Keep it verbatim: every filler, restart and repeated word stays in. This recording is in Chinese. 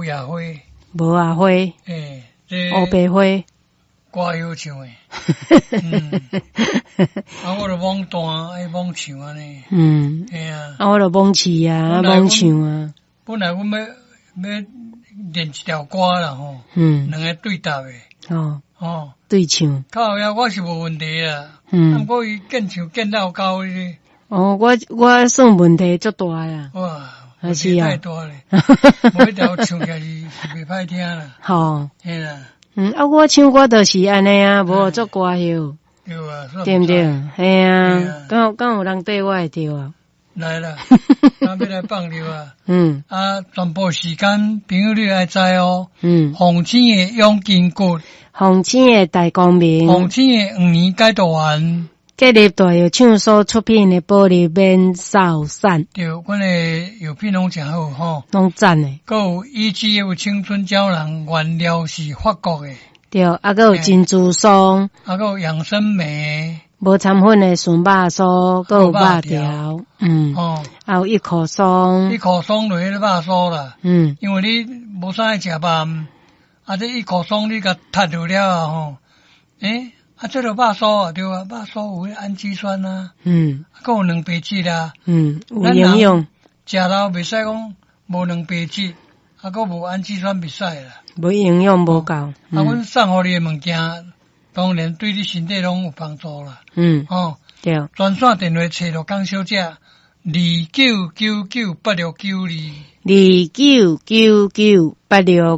无野花， 无野花， 诶，这乌白花， 歌谣唱诶，嗯，啊，我著懵弹，爱懵唱安尼， 嗯， 嘿啊， 啊，我著懵试啊，懵唱啊， 本来阮要要练一条歌啦吼， 嗯， 两个对答诶， 哦， 哦， 对唱， 靠呀，我是无问题啦， 嗯， 不过伊见唱见到高咧， 哦，我我算问题足大啦， 哇， 还是啊太大咧，每一条唱起来是是袂歹听啦， 吼， 嘿啦， 嗯，啊，我唱歌就是安尼啊，无做歌哟， 对啊， 对毋对？嘿啊，敢敢有人对我会对啊？ 来啦，咱要来放尿啊！ 嗯啊，全部时间朋友你爱知哦。 嗯， 红星的永筋骨， 红星的大光明， 红星的五年解读完， 建立大药厂所出品的玻璃面扫伞， 对，阮的药品拢诚好吼。 拢赞的。 还有 E G F 青春胶囊原料是法国的， 对，啊，还有珍珠霜， 啊，还有养生酶， 无掺粉的纯肉酥，还有肉条，嗯， 哦， 还有一口松， 一口松落去肉酥啦， 嗯， 因为你无啥爱食肉，啊，这一口松你甲踢落了啊吼，诶。啊，这个肉酥啊，对啊，肉酥有氨基酸啊， 嗯， 还有蛋白质啊， 嗯，有营养， 食了袂使讲无蛋白质，啊，还无氨基酸袂使啦， 无营养无够， 啊，阮送互你的物件，当然对你身体拢有帮助啦， 嗯， 哦， 对， 专线电话找着江小姐，二九九九八六九二， 二九九九八六。